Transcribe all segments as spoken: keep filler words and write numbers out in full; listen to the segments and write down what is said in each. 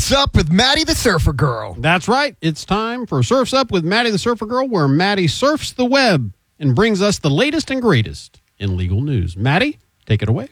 Surf's Up with Maddie the Surfer Girl. That's right. It's time for Surf's Up with Maddie the Surfer Girl, where Maddie surfs the web and brings us the latest and greatest in legal news. Maddie, take it away.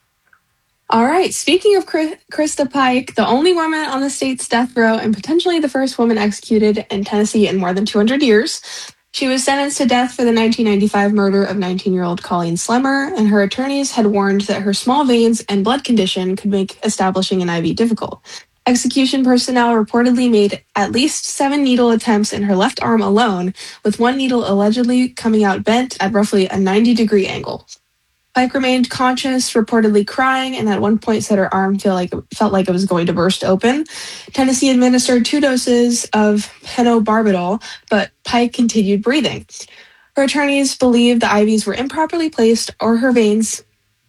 All right. Speaking of Krista Pike, the only woman on the state's death row and potentially the first woman executed in Tennessee in more than two hundred years, she was sentenced to death for the nineteen ninety-five murder of nineteen-year-old Colleen Slemmer, and her attorneys had warned that her small veins and blood condition could make establishing an I V difficult. Execution personnel reportedly made at least seven needle attempts in her left arm alone, with one needle allegedly coming out bent at roughly a ninety-degree angle. Pike remained conscious, reportedly crying, and at one point said her arm feel like, felt like it was going to burst open. Tennessee administered two doses of pentobarbital, but Pike continued breathing. Her attorneys believe the I Vs were improperly placed or her veins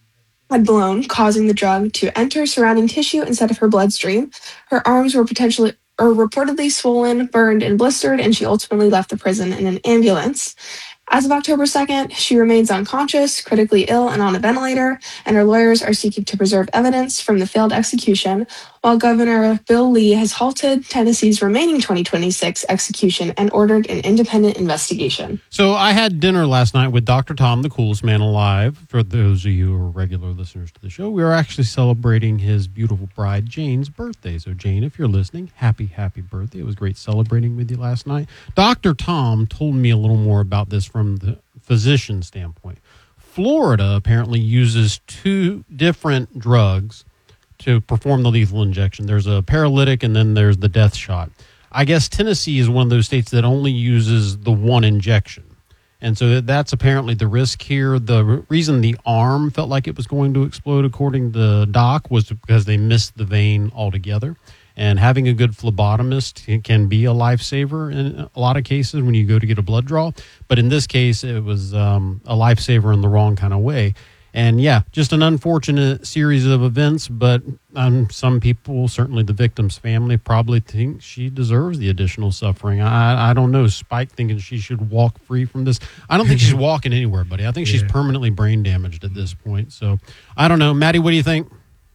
had blown, causing the drug to enter surrounding tissue instead of her bloodstream. Her arms were potentially or reportedly swollen, burned, and blistered, and she ultimately left the prison in an ambulance. As of October second, she remains unconscious, critically ill, and on a ventilator, and her lawyers are seeking to preserve evidence from the failed execution, while Governor Bill Lee has halted Tennessee's remaining twenty twenty-six execution and ordered an independent investigation. So I had dinner last night with Doctor Tom, the coolest man alive. For those of you who are regular listeners to the show, we were actually celebrating his beautiful bride, Jane's birthday. So Jane, if you're listening, happy, happy birthday. It was great celebrating with you last night. Doctor Tom told me a little more about this from the physician standpoint. Florida apparently uses two different drugs to perform the lethal injection. There's a paralytic and then there's the death shot. I guess Tennessee is one of those states that only uses the one injection. And so that's apparently the risk here. The reason the arm felt like it was going to explode, according to Doc, was because they missed the vein altogether. And having a good phlebotomist can be a lifesaver in a lot of cases when you go to get a blood draw. But in this case, it was um, a lifesaver in the wrong kind of way. And yeah, just an unfortunate series of events. But um, some people, certainly the victim's family, probably think she deserves the additional suffering. I, I don't know. Spike thinking she should walk free from this. I don't think she's walking anywhere, buddy. I think yeah. she's permanently brain damaged at this point. So I don't know. Maddie, what do you think?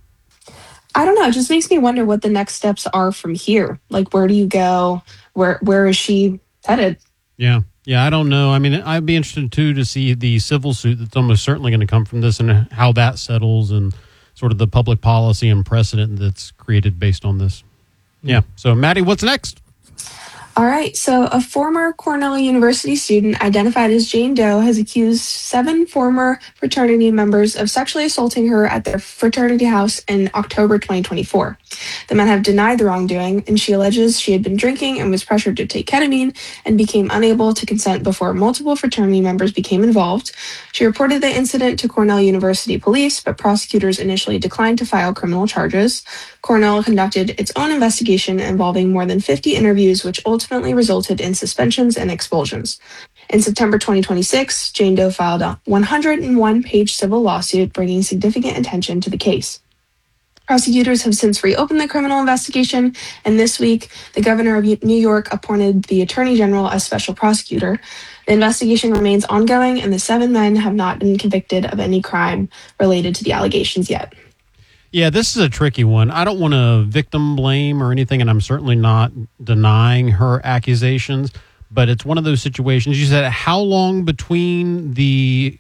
I don't know. It just makes me wonder what the next steps are from here. Like, where do you go? Where Where is she headed? Yeah. Yeah, I don't know. I mean, I'd be interested, too, to see the civil suit that's almost certainly going to come from this and how that settles and sort of the public policy and precedent that's created based on this. Yeah. So, Maddie, what's next? All right. So a former Cornell University student identified as Jane Doe has accused seven former fraternity members of sexually assaulting her at their fraternity house in October twenty twenty-four. The men have denied the wrongdoing, and she alleges she had been drinking and was pressured to take ketamine and became unable to consent before multiple fraternity members became involved. She reported the incident to Cornell University police, but prosecutors initially declined to file criminal charges. Cornell conducted its own investigation involving more than fifty interviews, which ultimately resulted in suspensions and expulsions. In September twenty twenty-six, Jane Doe filed a one hundred one page civil lawsuit bringing significant attention to the case. Prosecutors have since reopened the criminal investigation, and this week, the governor of New York appointed the attorney general as special prosecutor. The investigation remains ongoing, and the seven men have not been convicted of any crime related to the allegations yet. Yeah, this is a tricky one. I don't want to victim blame or anything, and I'm certainly not denying her accusations, but it's one of those situations. You said how long between the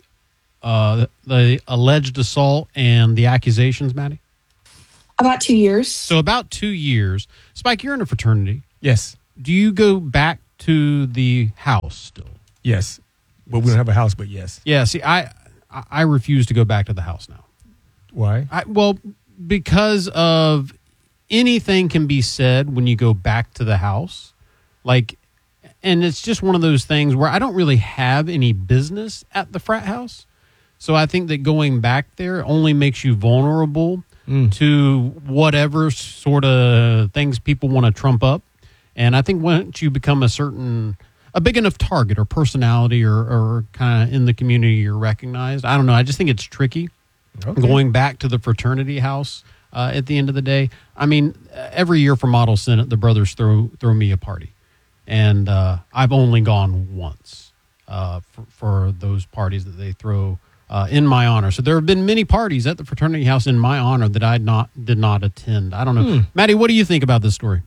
uh, the alleged assault and the accusations, Maddie? About two years. So about two years. Spike, you're in a fraternity. Yes. Do you go back to the house still? Yes. Well, we don't have a house, but yes. Yeah, see, I I refuse to go back to the house now. Why? I, well, because of anything can be said when you go back to the house. Like, and it's just one of those things where I don't really have any business at the frat house. So I think that going back there only makes you vulnerable mm. to whatever sort of things people want to trump up. And I think once you become a certain, a big enough target or personality or, or kind of in the community, you're recognized. I don't know. I just think it's tricky. Okay. Going back to the fraternity house uh, at the end of the day. I mean, every year for Model Senate, the brothers throw throw me a party. And uh, I've only gone once uh, for, for those parties that they throw uh, in my honor. So there have been many parties at the fraternity house in my honor that I not did not attend. I don't know. Hmm. Maddie, what do you think about this story?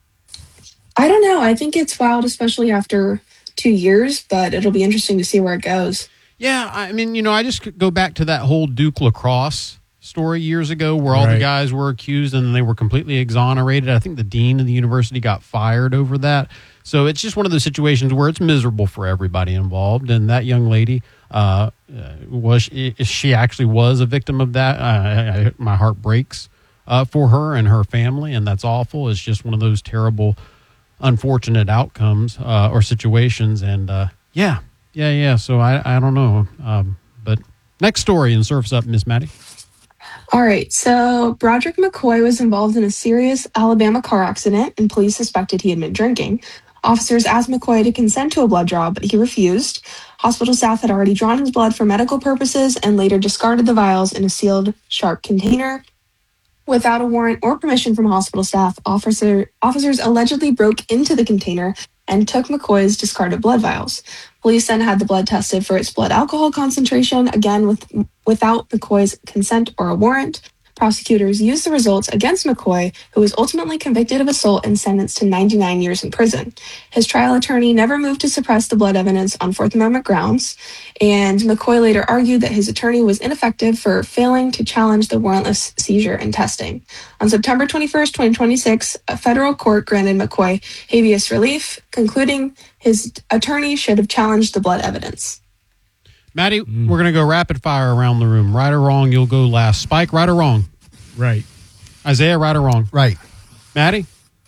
I don't know. I think it's wild, especially after two years, but it'll be interesting to see where it goes. Yeah, I mean, you know, I just go back to that whole Duke lacrosse story years ago where all Right. the guys were accused and they were completely exonerated. I think the dean of the university got fired over that. So it's just one of those situations where it's miserable for everybody involved. And that young lady, uh, was she actually was a victim of that? I, I, my heart breaks uh, for her and her family, and that's awful. It's just one of those terrible, unfortunate outcomes uh, or situations. And uh, yeah, yeah, yeah. So I, I don't know. Um, but next story in Surf's Up, Miss Maddie. All right, so Broderick McCoy was involved in a serious Alabama car accident, and police suspected he had been drinking. Officers asked McCoy to consent to a blood draw, but he refused. Hospital staff had already drawn his blood for medical purposes and later discarded the vials in a sealed, sharp container. Without a warrant or permission from hospital staff, officer, officers allegedly broke into the container and took McCoy's discarded blood vials. Police then had the blood tested for its blood alcohol concentration, again with without McCoy's consent or a warrant. Prosecutors used the results against McCoy, who was ultimately convicted of assault and sentenced to ninety-nine years in prison. His trial attorney never moved to suppress the blood evidence on Fourth Amendment grounds, and McCoy later argued that his attorney was ineffective for failing to challenge the warrantless seizure and testing. On September twenty-first, twenty twenty-six, a federal court granted McCoy habeas relief, concluding his attorney should have challenged the blood evidence. Maddie, mm. we're going to go rapid fire around the room. Right or wrong, you'll go last. Spike, right or wrong? Right. Isaiah, right or wrong? Right. Maddie?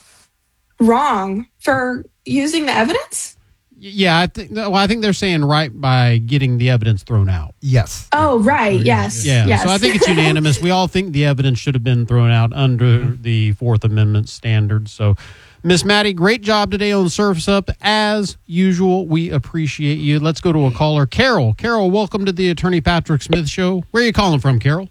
Wrong for using the evidence? Yeah, I think. Well, I think they're saying right by getting the evidence thrown out. Yes. Oh, right. Yes. Yeah. Yes. So I think it's unanimous. We all think the evidence should have been thrown out under mm-hmm. the Fourth Amendment standards. So, Miss Maddie, great job today on Surf's Up. As usual, we appreciate you. Let's go to a caller. Carol. Carol, welcome to the Attorney Patrick Smith Show. Where are you calling from, Carol?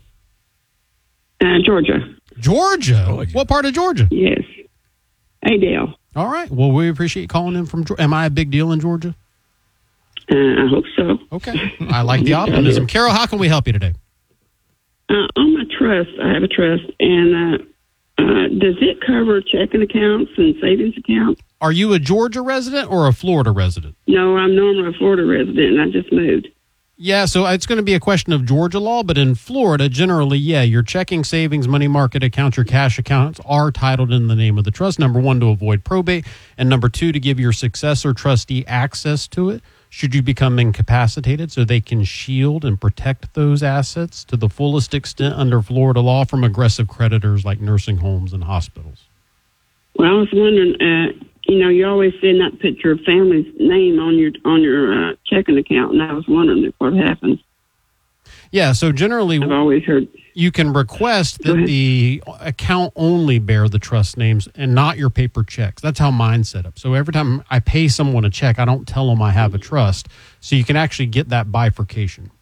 Uh, Georgia. Georgia? Georgia. What part of Georgia? Yes. Adele. All right. Well, we appreciate you calling in from Georgia. Am I a big deal in Georgia? Uh, I hope so. Okay. I like the optimism. Carol, how can we help you today? Uh, on my trust, I have a trust, and uh, uh, does it cover checking accounts and savings accounts? Are you a Georgia resident or a Florida resident? No, I'm normally a Florida resident, and I just moved. Yeah, so it's going to be a question of Georgia law, but in Florida, generally, yeah, your checking, savings, money market accounts, your cash accounts are titled in the name of the trust. Number one, to avoid probate, and number two, to give your successor trustee access to it should you become incapacitated, so they can shield and protect those assets to the fullest extent under Florida law from aggressive creditors like nursing homes and hospitals. Well, I was wondering, uh, you know, you always say not to put your family's name on your on your uh, checking account, and I was wondering what happens. Yeah, so generally, I've always heard you can request that the account only bear the trust names and not your paper checks. That's how mine's set up. So every time I pay someone a check, I don't tell them I have a trust. So you can actually get that bifurcation.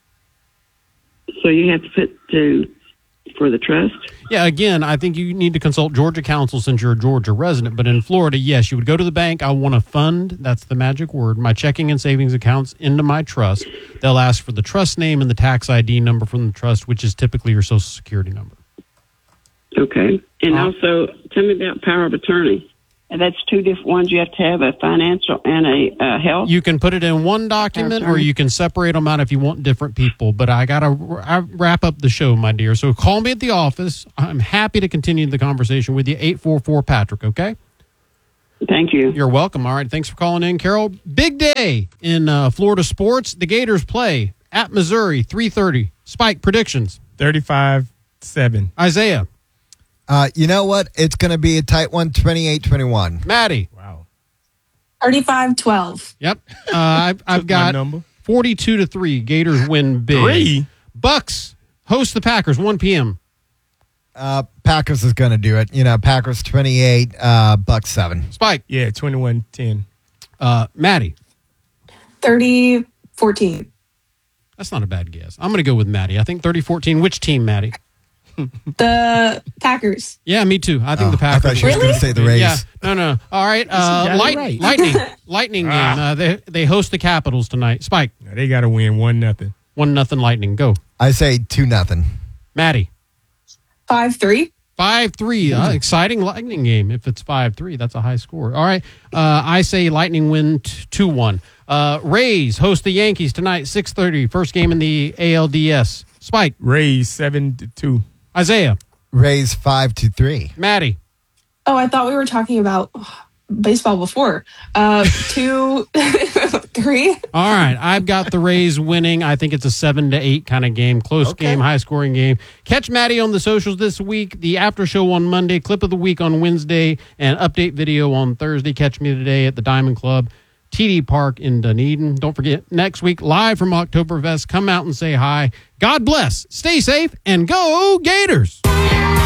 So you have to put to for the trust? Yeah, again, I think you need to consult Georgia counsel since you're a Georgia resident. But in Florida, yes, you would go to the bank. I want to fund, that's the magic word, my checking and savings accounts into my trust. They'll ask for the trust name and the tax I D number from the trust, which is typically your Social Security number. Okay. And Uh, also, tell me about power of attorney. And that's two different ones. You have to have a financial and a uh, health. You can put it in one document or you can separate them out if you want different people. But I got to wrap up the show, my dear. So call me at the office. I'm happy to continue the conversation with you. eight four four Patrick, okay? Thank you. You're welcome. All right. Thanks for calling in, Carol. Big day in uh, Florida sports. The Gators play at Missouri, three thirty. Spike, predictions. thirty-five seven. Isaiah. Uh, you know what? It's going to be a tight one, twenty-eight twenty-one. Maddie. Wow. thirty-five twelve. Yep. Uh, I've, I've got number. forty-two to three. Gators win big. Three? Bucks host the Packers, one p.m. Uh, Packers is going to do it. You know, Packers twenty-eight, uh, Bucks seven. Spike. Yeah, twenty-one ten. Uh, Maddie. thirty fourteen. That's not a bad guess. I'm going to go with Maddie. I think thirty fourteen. Which team, Maddie? The Packers. Yeah, me too. I think Oh, the Packers. I thought she was Really? going to say the Rays. Yeah, no, no. All right. Uh, got it light, right. Lightning. Lightning game. Uh, they, they host the Capitals tonight. Spike. Now, they got to win one nothing. One nothing Lightning. Go. I say two nothing. Maddie. five three. five three. Uh, exciting Lightning game. If it's five three, that's a high score. All right. Uh, I say Lightning win two one. Uh, Rays host the Yankees tonight, six thirty. First game in the A L D S. Spike. Rays seven to two. Isaiah. Rays five to three. Maddie. Oh, I thought we were talking about oh, baseball before. Uh, two, three. All right. I've got the Rays winning. I think it's a seven to eight kind of game. Close Okay. game, high scoring game. Catch Maddie on the socials this week. The after show on Monday, clip of the week on Wednesday, and update video on Thursday. Catch me today at the Diamond Club, T D Park in Dunedin. Don't forget, next week, live from Oktoberfest. Come out and say hi. God bless. Stay safe and go Gators.